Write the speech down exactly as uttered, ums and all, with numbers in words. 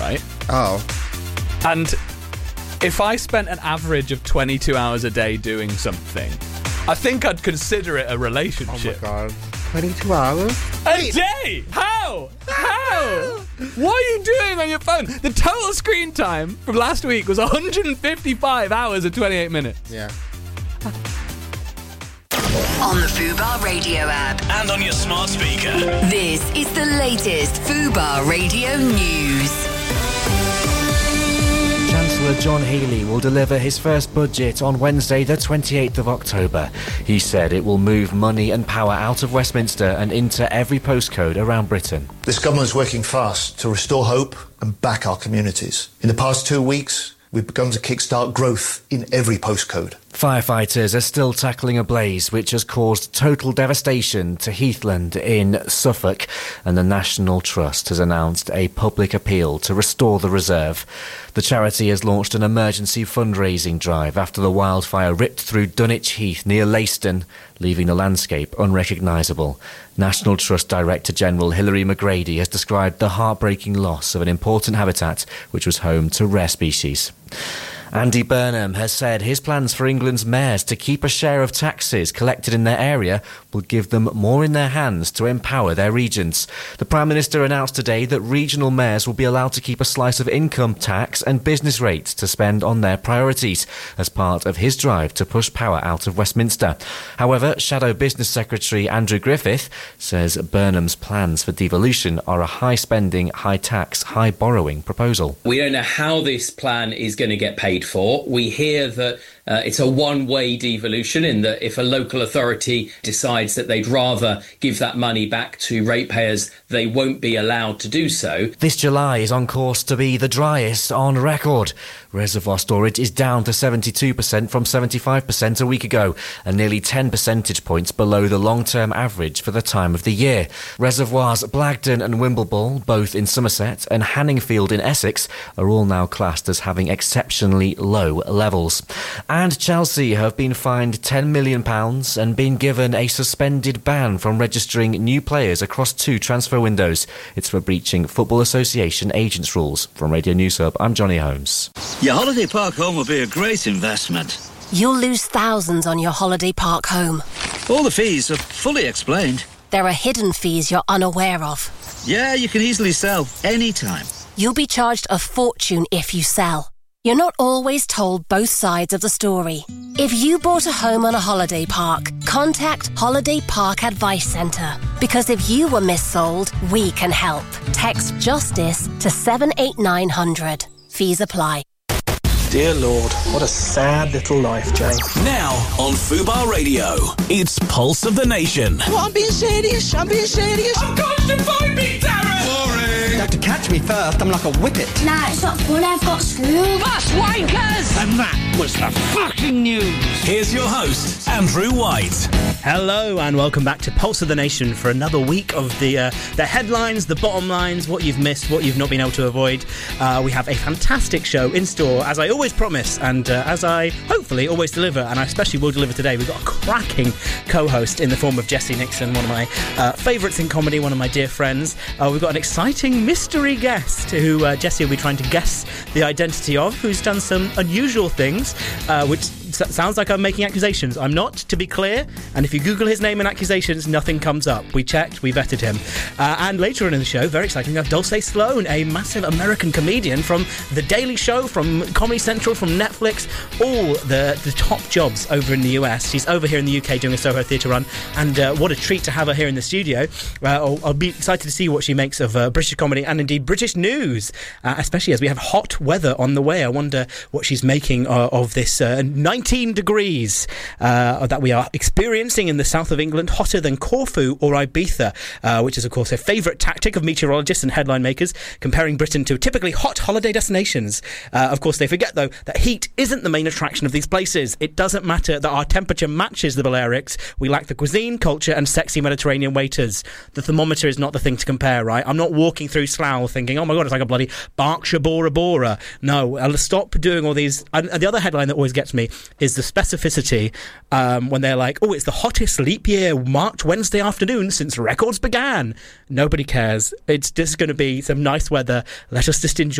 right? Oh. And if I spent an average of twenty-two hours a day doing something, I think I'd consider it a relationship. Oh my god. twenty-two hours? A day? How? How? What are you doing on your phone? The total screen time from last week was one hundred fifty-five hours and twenty-eight minutes. Yeah. On the Fubar Radio app. And on your smart speaker. This is the latest Fubar Radio news. Chancellor John Healey will deliver his first budget on Wednesday the twenty-eighth of October. He said it will move money and power out of Westminster and into every postcode around Britain. This government is working fast to restore hope and back our communities. In the past two weeks, we've begun to kickstart growth in every postcode. Firefighters are still tackling a blaze which has caused total devastation to Heathland in Suffolk, and the National Trust has announced a public appeal to restore the reserve. The charity has launched an emergency fundraising drive after the wildfire ripped through Dunwich Heath near Leiston, leaving the landscape unrecognisable. National Trust Director General Hilary McGrady has described the heartbreaking loss of an important habitat which was home to rare species. Andy Burnham has said his plans for England's mayors to keep a share of taxes collected in their area will give them more in their hands to empower their regions. The Prime Minister announced today that regional mayors will be allowed to keep a slice of income tax and business rates to spend on their priorities as part of his drive to push power out of Westminster. However, Shadow Business Secretary Andrew Griffith says Burnham's plans for devolution are a high-spending, high-tax, high-borrowing proposal. We don't know how this plan is going to get paid for. We hear that uh, it's a one-way devolution, in that if a local authority decides that they'd rather give that money back to ratepayers, they won't be allowed to do so. This July is on course to be the driest on record. Reservoir storage is down to seventy-two percent from seventy-five percent a week ago, and nearly ten percentage points below the long-term average for the time of the year. Reservoirs Blagden and Wimbleball, both in Somerset, and Hanningfield in Essex, are all now classed as having exceptionally low levels. And Chelsea have been fined ten million pounds and been given a suspended ban from registering new players across two transfer windows. It's for breaching Football Association agents' rules. From Radio News Hub, I'm Johnny Holmes. Your holiday park home will be a great investment. You'll lose thousands on your holiday park home. All the fees are fully explained. There are hidden fees you're unaware of. Yeah, you can easily sell anytime. You'll be charged a fortune if you sell. You're not always told both sides of the story. If you bought a home on a holiday park, contact Holiday Park Advice Centre. Because if you were missold, we can help. Text JUSTICE to seven eight nine hundred. Fees apply. Dear Lord, what a sad little life, Jane. Now on Fubar Radio, it's Pulse of the Nation. Well, I'm being serious. I'm being serious. I'm going to find me, Darren! Boring! You have to catch me first. I'm like a whippet. Nah, it's not fun. I've got school. Bus wankers! And that was the fucking news. Here's your host, Andrew White. Hello and welcome back to Pulse of the Nation for another week of the uh, the headlines, the bottom lines, what you've missed, what you've not been able to avoid. Uh, we have a fantastic show in store, as I always promise, and uh, as I hopefully always deliver, and I especially will deliver today. We've got a cracking co-host in the form of Jessie Nixon, one of my uh, favourites in comedy, one of my dear friends. Uh, we've got an exciting mystery guest who uh, Jessie will be trying to guess the identity of, who's done some unusual things, uh, which sounds like I'm making accusations. I'm not, to be clear, and if you Google his name and accusations, nothing comes up. We checked, we vetted him. Uh, and later on in the show, very exciting, we have Dulce Sloan, a massive American comedian from The Daily Show, from Comedy Central, from Netflix, all the, the top jobs over in the U S. She's over here in the U K doing a Soho Theatre run, and uh, what a treat to have her here in the studio. Uh, I'll, I'll be excited to see what she makes of uh, British comedy and indeed British news, uh, especially as we have hot weather on the way. I wonder what she's making uh, of this uh, nineteen degrees uh, that we are experiencing in the south of England, hotter than Corfu or Ibiza, uh, which is of course a favourite tactic of meteorologists and headline makers, comparing Britain to typically hot holiday destinations. Uh, of course they forget though that heat isn't the main attraction of these places. It doesn't matter that our temperature matches the Balearics. We lack the cuisine, culture and sexy Mediterranean waiters. The thermometer is not the thing to compare, right? I'm not walking through Slough thinking, oh my god, it's like a bloody Berkshire Bora Bora. No, I'll stop doing all these. And the other headline that always gets me is the specificity um, when they're like, oh, it's the hottest leap year March Wednesday afternoon since records began. Nobody cares. It's just going to be some nice weather. Let us just enjoy